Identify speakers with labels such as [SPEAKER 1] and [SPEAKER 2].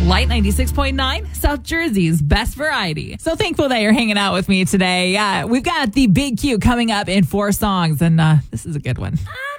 [SPEAKER 1] Light 96.9, South Jersey's best variety. So thankful that you're hanging out with me today. We've got the Big Q coming up in 4 songs, and this is a good one.